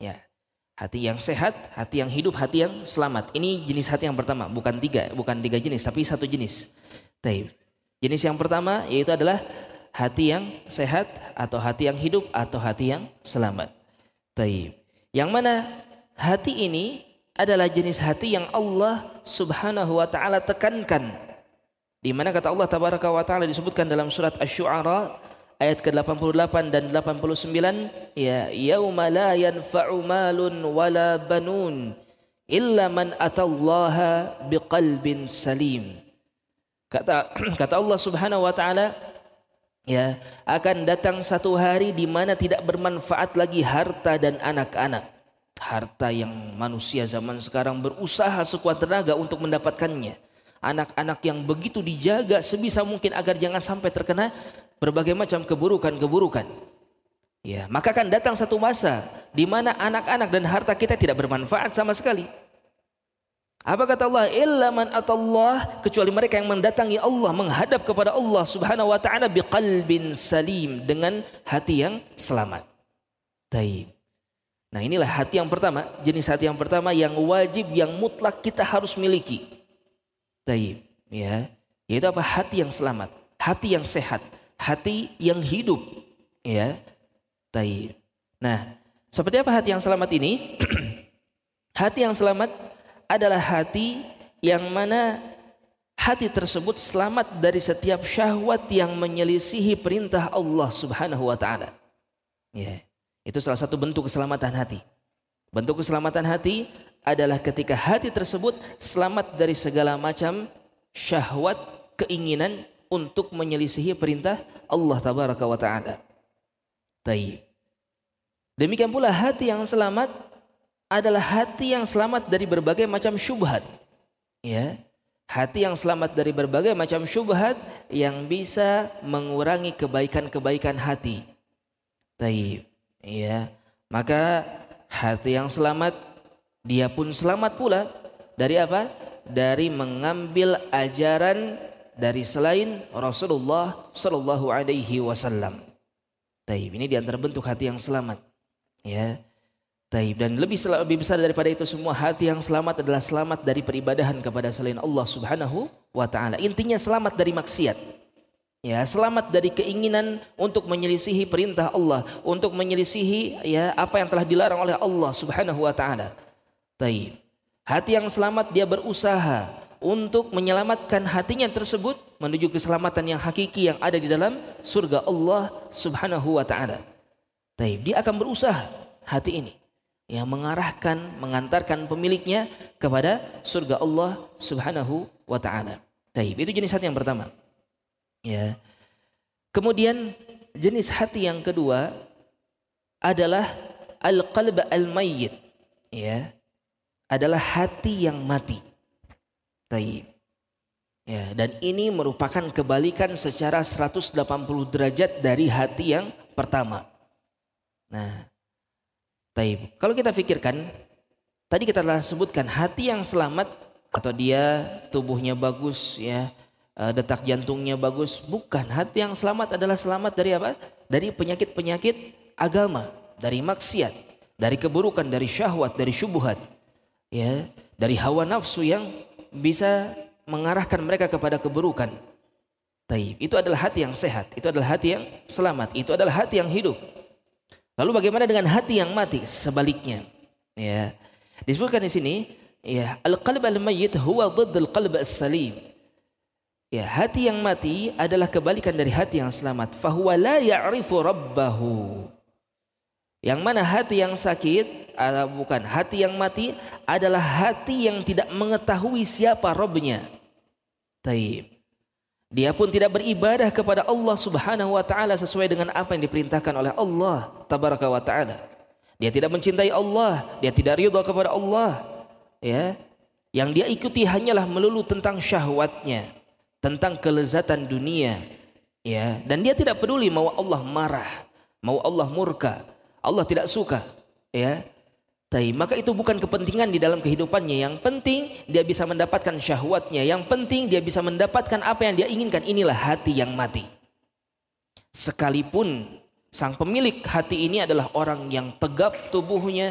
Ya. Hati yang sehat, hati yang hidup, hati yang selamat. Ini jenis hati yang pertama, bukan tiga jenis, tapi satu jenis. Taib. Jenis yang pertama yaitu adalah hati yang sehat atau hati yang hidup atau hati yang selamat. Taib. Yang mana hati ini adalah jenis hati yang Allah Subhanahu wa taala tekankan. Di mana kata Allah Tabaraka wa taala disebutkan dalam surat Asy-Syu'ara ayat ke-88 dan 89, ya yauma la yanfa'u malun wala banun illa man atallaha biqalbin salim. Kata Allah Subhanahu wa taala, ya akan datang satu hari di mana tidak bermanfaat lagi harta dan anak-anak. Harta yang manusia zaman sekarang berusaha sekuat tenaga untuk mendapatkannya. Anak-anak yang begitu dijaga sebisa mungkin agar jangan sampai terkena berbagai macam keburukan-keburukan. Ya, maka akan datang satu masa di mana anak-anak dan harta kita tidak bermanfaat sama sekali. Apa kata Allah? Illa man atallah, kecuali mereka yang mendatangi Allah, menghadap kepada Allah Subhanahu wa taala biqalbin salim, dengan hati yang selamat. Taib. Nah, inilah hati yang pertama, jenis hati yang pertama yang wajib, yang mutlak kita harus miliki. Taib, ya. Yaitu apa? Hati yang selamat, hati yang sehat, hati yang hidup, ya. Taib. Nah, seperti apa hati yang selamat ini? Hati yang selamat adalah hati yang mana hati tersebut selamat dari setiap syahwat yang menyelisihi perintah Allah Subhanahu wa taala. Ya. Itu salah satu bentuk keselamatan hati. Bentuk keselamatan hati adalah ketika hati tersebut selamat dari segala macam syahwat, keinginan untuk menyelisihi perintah Allah Tabaraka wa taala. Taib. Demikian pula hati yang selamat adalah hati yang selamat dari berbagai macam syubhat. Ya. Hati yang selamat dari berbagai macam syubhat yang bisa mengurangi kebaikan-kebaikan hati. Taib. Ya. Maka hati yang selamat, dia pun selamat pula dari apa? Dari mengambil ajaran dari selain Rasulullah sallallahu alaihi wasallam. Taib, ini di antara bentuk hati yang selamat. Ya. Taib, dan lebih besar daripada itu semua, hati yang selamat adalah selamat dari peribadahan kepada selain Allah Subhanahu wa taala. Intinya selamat dari maksiat. Ya, selamat dari keinginan untuk menyelisihi perintah Allah, untuk menyelisihi ya apa yang telah dilarang oleh Allah Subhanahu wa taala. Taib. Hati yang selamat dia berusaha untuk menyelamatkan hatinya tersebut menuju keselamatan yang hakiki yang ada di dalam surga Allah Subhanahu wa taala. Taib. Dia akan berusaha hati ini yang mengarahkan, mengantarkan pemiliknya kepada surga Allah Subhanahu wa taala. Taib. Itu jenis hati yang pertama. Ya. Kemudian jenis hati yang kedua adalah al-qalb al-mayyit. Ya. Adalah hati yang mati. Taib. Ya, dan ini merupakan kebalikan secara 180 derajat dari hati yang pertama. Nah, taib. Kalau kita pikirkan, tadi kita telah sebutkan hati yang selamat atau dia tubuhnya bagus, ya, detak jantungnya bagus. Bukan, hati yang selamat adalah selamat dari apa? Dari penyakit-penyakit agama, dari maksiat, dari keburukan, dari syahwat, dari syubhat. Ya, dari hawa nafsu yang bisa mengarahkan mereka kepada keburukan. Taib. Itu adalah hati yang sehat, itu adalah hati yang selamat, itu adalah hati yang hidup. Lalu bagaimana dengan hati yang mati? Sebaliknya. Ya. Disebutkan di sini, ya, al-qalb al-mayyit huwa dhidd al-qalb as-salim. Ya, hati yang mati adalah kebalikan dari hati yang selamat. Fahuwa la ya'rifu rabbahu. Yang mana hati yang sakit, bukan, hati yang mati adalah hati yang tidak mengetahui siapa Rabbnya. Taib. Dia pun tidak beribadah kepada Allah Subhanahu wa taala sesuai dengan apa yang diperintahkan oleh Allah Tabaraka wa taala. Dia tidak mencintai Allah, dia tidak ridha kepada Allah. Ya. Yang dia ikuti hanyalah melulu tentang syahwatnya, tentang kelezatan dunia. Ya, dan dia tidak peduli mau Allah marah, mau Allah murka. Allah tidak suka, ya. Maka itu bukan kepentingan di dalam kehidupannya. Yang penting dia bisa mendapatkan syahwatnya. Yang penting dia bisa mendapatkan apa yang dia inginkan. Inilah hati yang mati. Sekalipun sang pemilik hati ini adalah orang yang tegap tubuhnya,